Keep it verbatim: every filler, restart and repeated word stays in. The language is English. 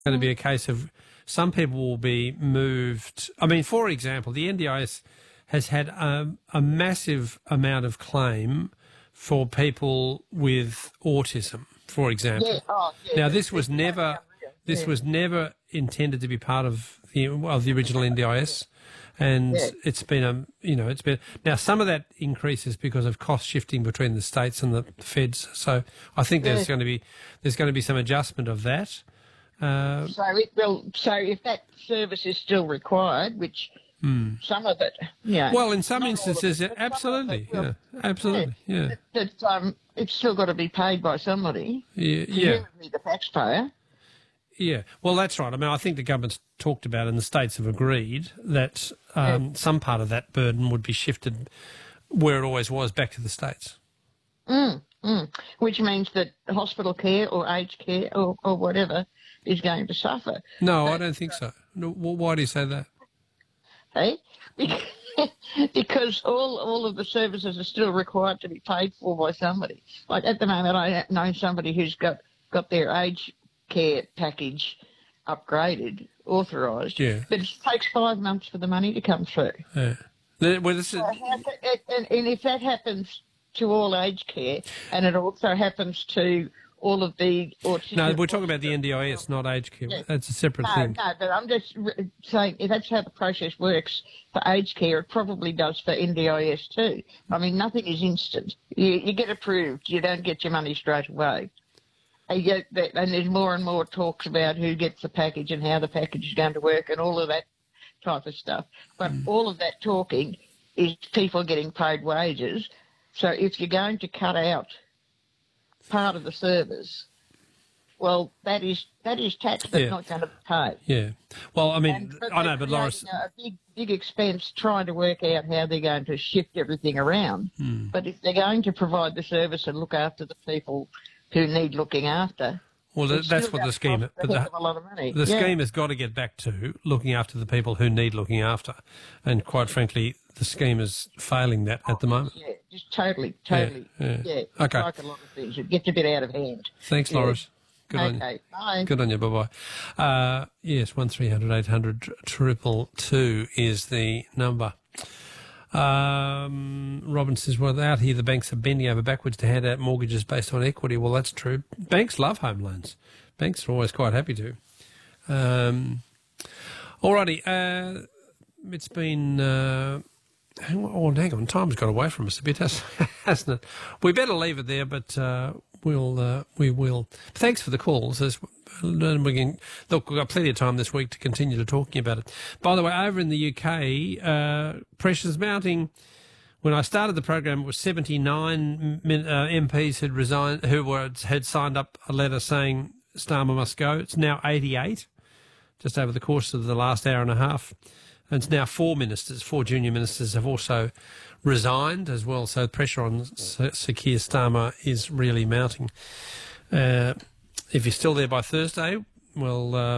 going to be a case of some people will be moved. I mean, for example, the N D I S has had um, a massive amount of claim for people with autism, for example. Yeah. Oh, yeah. Now, this was never this yeah. was never intended to be part of the of the original N D I S, and Yeah. it's been a you know it's been now some of that increases because of cost shifting between the states and the feds. So I think there's Yeah. going to be there's going to be some adjustment of that. Uh, So it will. So if that service is still required, which hmm. some of it, yeah. Well, in some not all of instances, it, but some of absolutely, it will- yeah, absolutely, yeah, That, that um, it's still got to be paid by somebody. yeah, yeah. Presumably the taxpayer. Yeah, well, that's right. I mean, I think the government's talked about and the states have agreed that um, Yeah. some part of that burden would be shifted where it always was, back to the states. Mm, mm. Which means that hospital care or aged care or, or whatever is going to suffer. No, I But- don't think so. No, wh- why do you say that? Hey? Because all all of the services are still required to be paid for by somebody. Like at the moment, I know somebody who's got, got their aged care package upgraded, authorised, Yeah. but it takes five months for the money to come through. Yeah. The- Well, this is, So how ca- and, and if that happens to all aged care, and it also happens to all of the autism... no, we're talking about the N D I S, not aged care. Yeah. That's a separate No, thing. no, but I'm just re- saying if that's how the process works for aged care, it probably does for N D I S too. I mean, nothing is instant. You, you get approved, you don't get your money straight away. And, you get, and there's more and more talks about who gets the package and how the package is going to work and all of that type of stuff. But Mm. all of that talking is people getting paid wages. So if you're going to cut out part of the service, well, that is that is tax that's Yeah. not going to be paid. Yeah. Well, I mean, And- but I know, they're but Loris, creating a big, big expense trying to work out how they're going to shift everything around. Hmm. But if they're going to provide the service and look after the people who need looking after, well, that, it's that's still what the gonna scheme. cost But a heck the, of a lot of money. the Yeah. scheme has got to get back to looking after the people who need looking after, and quite frankly, the scheme is failing that at the moment. Yeah, just totally, totally. yeah. Yeah, it's Okay. like a lot of things. It gets a bit out of hand. Thanks, Yeah. Loris. Good on you. Okay, bye. Good on you. Bye bye. Uh, yes, one three hundred eight hundred triple two is the number. Um, Robin says, well, out here the banks are bending over backwards to hand out mortgages based on equity. Well, that's true. Banks love home loans. Banks are always quite happy to. Um, alrighty. Uh, it's been... Uh, hang on, oh, hang on, time's got away from us a bit, hasn't it? We better leave it there, but uh, we'll uh, we will. Thanks for the calls. As we can, look, we've got plenty of time this week to continue to talking about it. By the way, over in the U K, uh, pressures mounting. When I started the program, it was seventy-nine min, uh, M Ps had resigned, who were had signed up a letter saying Starmer must go. It's now eighty-eight, just over the course of the last hour and a half. And it's now four ministers, four junior ministers have also resigned as well. So the pressure on Sir Keir Starmer is really mounting. Uh, if you're still there by Thursday, well... Uh,